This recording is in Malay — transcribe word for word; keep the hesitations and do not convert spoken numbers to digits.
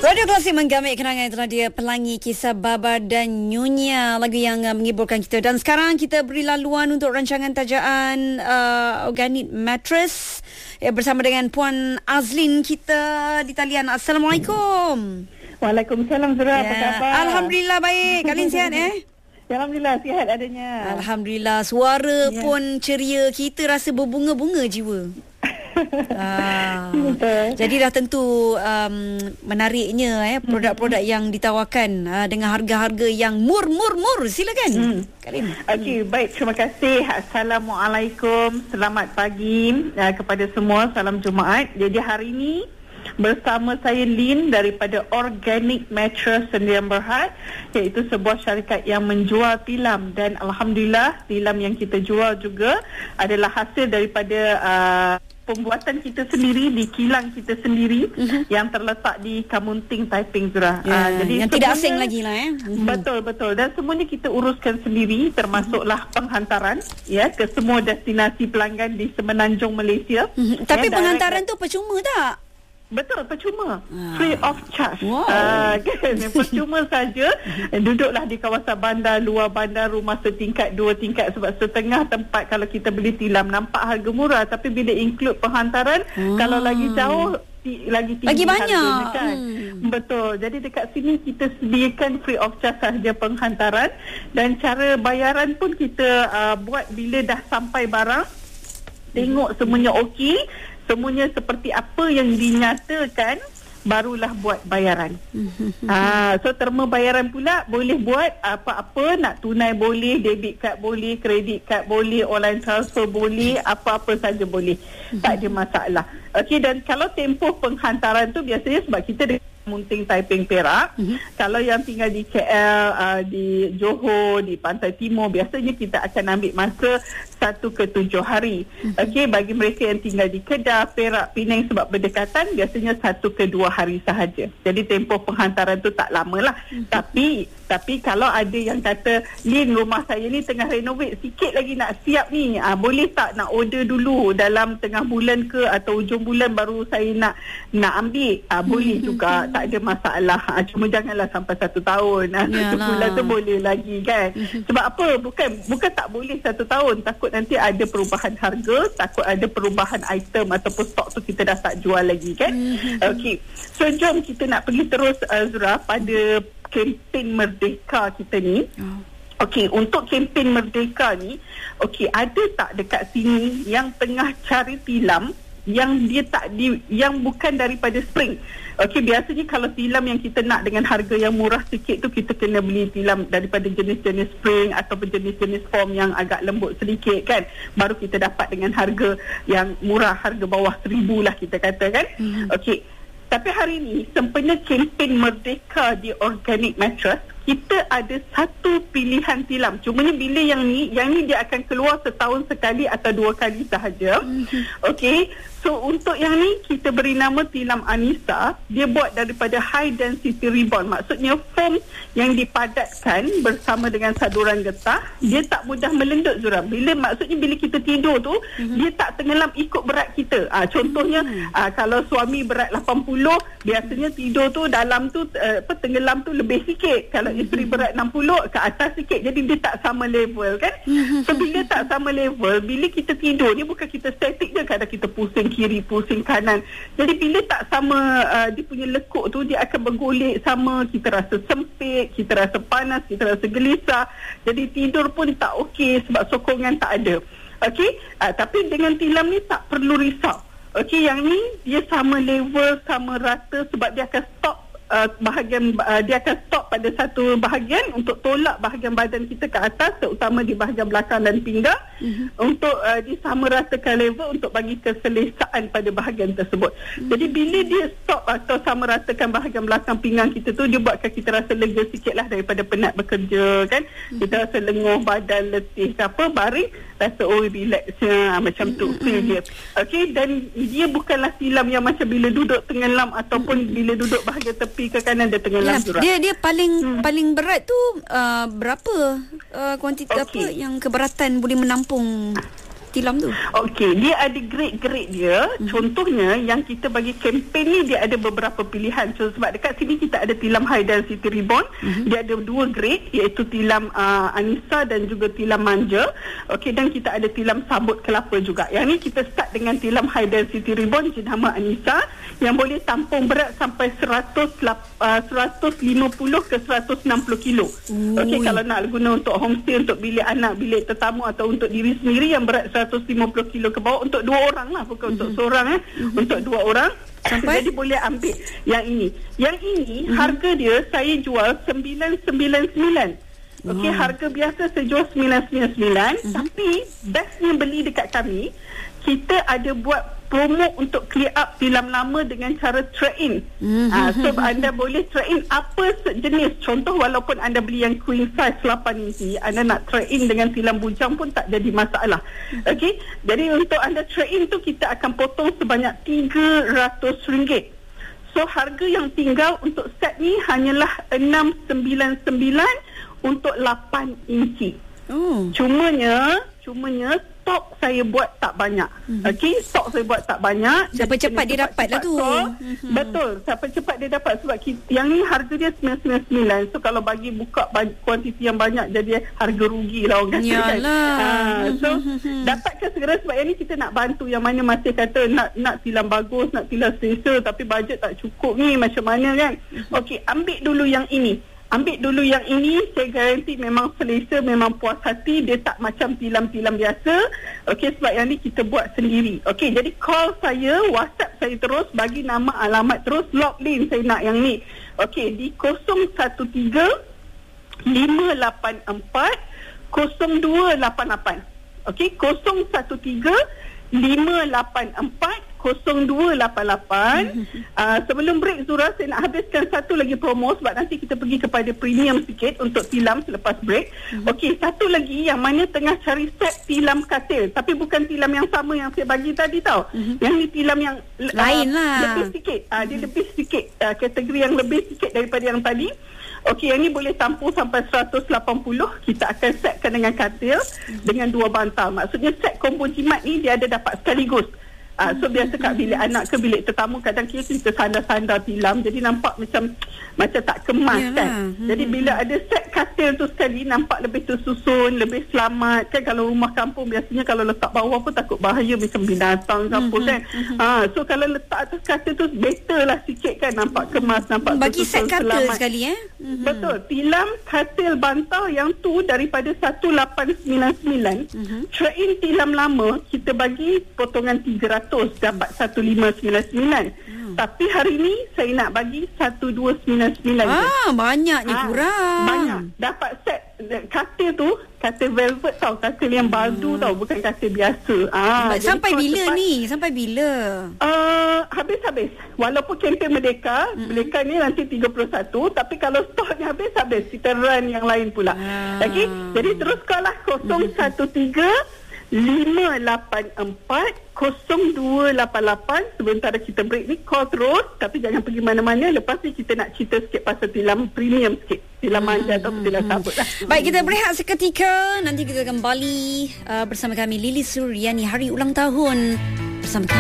Radio Klasik menggamit kenangan itulah dia Pelangi, Kisah Baba dan Nyonya, lagu yang uh, menghiburkan kita. Dan sekarang kita beri laluan untuk rancangan tajaan uh, Organic Mattress ya, bersama dengan Puan Azlin kita di talian. Assalamualaikum. Waalaikumsalam Zura, ya. Apa khabar? Alhamdulillah baik. Kalian sihat eh? Alhamdulillah sihat adanya. Alhamdulillah, suara ya. Pun ceria, kita rasa berbunga-bunga jiwa. Ah, jadi dah tentu um, menariknya eh produk-produk yang ditawarkan uh, dengan harga-harga yang mur-mur-mur. Silakan. Hmm. Karin. Okey, baik, terima kasih. Assalamualaikum. Selamat pagi uh, kepada semua. Salam Jumaat. Jadi hari ini bersama saya Lin daripada Organic Mattress Sdn Bhd, iaitu sebuah syarikat yang menjual tilam, dan alhamdulillah tilam yang kita jual juga adalah hasil daripada uh, pembuatan kita sendiri di kilang kita sendiri uh-huh. yang terletak di Kamunting, Taiping, Zura. Yeah, uh, jadi yang tidak asing lagi lah eh. Betul betul, dan semuanya kita uruskan sendiri, termasuklah penghantaran ya ke semua destinasi pelanggan di Semenanjung Malaysia. Uh-huh. Tapi ya, penghantaran tu percuma tak? Betul, percuma. Ah. Free of charge. Wow. Uh, kan? Percuma saja. Duduklah di kawasan bandar, luar bandar, rumah setingkat, dua tingkat. Sebab setengah tempat kalau kita beli tilam nampak harga murah, tapi bila include penghantaran, ah. kalau lagi jauh lagi tinggi, lagi banyak harganya, kan? hmm. Betul. Jadi dekat sini kita sediakan free of charge sahaja penghantaran, dan cara bayaran pun kita uh, buat bila dah sampai barang, tengok semuanya okey, semuanya seperti apa yang dinyatakan, barulah buat bayaran. ha, So terma bayaran pula boleh buat apa-apa, nak tunai boleh, debit card boleh, kredit card boleh, online transfer boleh, apa-apa saja boleh. Tak ada masalah. Okey, dan kalau tempoh penghantaran tu biasanya sebab kita dekat Munting, Taiping, Perak. Uh-huh. Kalau yang tinggal di K L, uh, di Johor, di Pantai Timur, biasanya kita akan ambil masa satu ke tujuh hari. Uh-huh. Okey, bagi mereka yang tinggal di Kedah, Perak, Penang sebab berdekatan, biasanya satu ke dua hari sahaja. Jadi tempoh penghantaran tu tak lama lah. Uh-huh. Tapi tapi kalau ada yang kata, Lin, rumah saya ni tengah renovate, sikit lagi nak siap ni, uh, boleh tak nak order dulu dalam tengah bulan ke atau ujung bulan baru saya nak nak ambil? Uh, boleh juga. Tak ada masalah. Ha, cuma janganlah sampai satu tahun. Ha, satu bulan tu boleh lagi, kan? Sebab apa? Bukan bukan tak boleh satu tahun. Takut nanti ada perubahan harga, takut ada perubahan item ataupun stok tu kita dah tak jual lagi, kan? Okey. So jom kita nak pergi terus, uh, Zura, pada kempen Merdeka kita ni. Okey, untuk kempen Merdeka ni, okey, ada tak dekat sini yang tengah cari tilam yang dia tak di, yang bukan daripada spring? Okey, biasanya kalau tilam yang kita nak dengan harga yang murah sikit tu, kita kena beli tilam daripada jenis-jenis spring ataupun jenis-jenis foam yang agak lembut sedikit, kan? Baru kita dapat dengan harga yang murah, harga bawah seribu lah kita kata, kan? Mm-hmm. Okey, tapi hari ni sempena kempen Merdeka di Organic Mattress, kita ada satu pilihan tilam. Cumanya bila yang ni, yang ni dia akan keluar setahun sekali atau dua kali sahaja. Mm-hmm. Okey, so untuk yang ni kita beri nama tilam Anissa. Dia buat daripada high density ribbon. Maksudnya foam yang dipadatkan bersama dengan saduran getah. Dia tak mudah melendut, Zura. Bila maksudnya bila kita tidur tu, mm-hmm. dia tak tenggelam ikut berat kita. Ah, contohnya mm-hmm. ah, kalau suami berat lapan puluh, biasanya tidur tu dalam tu uh, apa tenggelam tu lebih sikit. Kalau isteri berat enam puluh, ke atas sikit. Jadi dia tak sama level, kan? So bila tak sama level, bila kita tidur ni bukan kita statik je, kadang kita pusing kiri, pusing kanan. Jadi bila tak sama, uh, dia punya lekuk tu, dia akan bergolek sama, kita rasa sempit, kita rasa panas, kita rasa gelisah. Jadi tidur pun tak okey sebab sokongan tak ada. Okey, uh, tapi dengan tilam ni tak perlu risau. Okey, yang ni dia sama level, sama rata sebab dia akan stop Uh, bahagian uh, dia akan stop pada satu bahagian untuk tolak bahagian badan kita ke atas, terutama di bahagian belakang dan pinggang, uh-huh. untuk uh, disamaratakan level untuk bagi keselesaan pada bahagian tersebut. Uh-huh. Jadi bila dia stop atau samaratakan bahagian belakang pinggang kita tu, dia buatkan kita rasa lega sikit lah daripada penat bekerja, kan? Uh-huh. Kita rasa lenguh badan, letih ke apa, baring rasa oh relax ya, macam tu feel dia. Okey, dan dia bukanlah tilam yang macam bila duduk tenggelam ataupun bila duduk bahagian tepi ke kanan dia tenggelam, ya, dia dia paling hmm. paling berat tu uh, berapa uh, kuantiti okay. apa yang keberatan boleh menampung tilam tu? Okey, dia ada grade-grade dia. Mm-hmm. Contohnya yang kita bagi kempen ni dia ada beberapa pilihan. So, sebab dekat sini kita ada tilam high density ribbon. Mm-hmm. Dia ada dua grade, iaitu tilam uh, Anissa dan juga tilam manja. Okey, dan kita ada tilam sabut kelapa juga. Yang ni kita start dengan tilam high density ribbon jenama Anissa yang boleh tampung berat sampai seratus, uh, seratus lima puluh ke seratus enam puluh kilo. Okey, kalau nak guna untuk homestay, untuk bilik anak, bilik tetamu atau untuk diri sendiri yang berat seratus lima puluh kilo ke bawah, untuk dua orang lah, bukan mm-hmm. untuk seorang eh. Mm-hmm. Untuk dua orang. Sampai? Jadi boleh ambil yang ini. Yang ini mm-hmm. harga dia saya jual sembilan sembilan sembilan. Okey, wow. Harga biasa saya jual sembilan sembilan sembilan. Mm-hmm. Tapi bestnya beli dekat kami, kita ada buat promo untuk clear up tilam lama dengan cara trade-in. Mm-hmm. Ha, so anda boleh trade-in apa jenis. Contoh, walaupun anda beli yang queen size lapan inci, anda nak trade-in dengan tilam bujang pun tak jadi masalah. Okey, jadi untuk anda trade-in tu kita akan potong sebanyak tiga ratus ringgit. So harga yang tinggal untuk set ni hanyalah enam sembilan sembilan untuk lapan inci. Oh. Cumanya, cumanya stok saya buat tak banyak. Mm-hmm. Okey, stok saya buat tak banyak. Siapa cepat dia dapat lah tu. Mm-hmm. Betul, siapa cepat dia dapat sebab kita, yang ni harga dia sembilan sembilan sembilan. So kalau bagi buka kuantiti yang banyak jadi harga rugi lah orang kata kan. Uh, so mm-hmm. dapatkan segera sebab yang ni kita nak bantu yang mana masih kata nak nak tilam bagus, nak tilam selesa tapi bajet tak cukup ni macam mana kan. Mm-hmm. Okey, ambil dulu yang ini. Ambil dulu yang ini, saya garanti memang selesa, memang puas hati. Dia tak macam tilam-tilam biasa. Okey, sebab yang ni kita buat sendiri. Okey, jadi call saya, WhatsApp saya terus, bagi nama, alamat terus, log link saya nak yang ni. Okey, di kosong satu tiga lima lapan empat kosong dua lapan lapan. Okey, kosong satu tiga lima lapan empat kosong dua lapan lapan. uh, Sebelum break Zura, saya nak habiskan satu lagi promo sebab nanti kita pergi kepada premium sikit untuk tilam selepas break. Mm-hmm. Okey, satu lagi yang mana tengah cari set tilam katil, tapi bukan tilam yang sama yang saya bagi tadi tau. Mm-hmm. Yang ni tilam yang lain uh, lah, lebih sikit. uh, Dia mm-hmm. lebih sikit, uh, kategori yang lebih sikit daripada yang tadi. Okey, yang ni boleh tampung sampai seratus lapan puluh. Kita akan setkan dengan katil mm-hmm. dengan dua bantal. Maksudnya set combo jimat ni dia ada dapat sekaligus. Uh, so biasa kat bilik anak ke bilik tetamu kadang kita kita sandar-sandar tilam jadi nampak macam macam tak kemas. Yalah. Kan. Hmm. Jadi bila ada set katil tu sekali nampak lebih tersusun, lebih selamat kan. Kalau rumah kampung biasanya kalau letak bawah pun takut bahaya macam binatang ke apa kan. Hmm. Ha, so kalau letak atas katil tu better lah sikit kan, nampak kemas, nampak bagi tersusun, set katil selamat sekali eh. Hmm. Betul. Tilam katil bantal yang tu daripada satu lapan sembilan sembilan. Hmm. Trade-in tilam lama kita bagi potongan tiga ratus, dapat satu lima sembilan sembilan. Hmm. Tapi hari ni saya nak bagi satu dua sembilan sembilan. Ah, banyaknya ah, kurang. Banyak. Dapat set katil tu, katil velvet tau, katil yang baldu hmm. tau, bukan katil biasa. Ah, sampai bila cepat, ni? Sampai bila? Uh, habis-habis. Walaupun kempen Merdeka, hmm. Merdeka ni nanti tiga puluh satu, tapi kalau stoknya habis-habis, kita run yang lain pula. Ah. Okey, jadi terus call lah kosong satu tiga lima lapan empat kosong dua lapan lapan. Sebentar kita break ni, call terus tapi jangan pergi mana-mana. Lepas ni kita nak cerita sikit pasal tilam premium sikit, tilam manja atau tilam sabut lah. Baik, kita berehat seketika. Nanti kita kembali uh, bersama kami Lily Suryani hari ulang tahun bersama kami.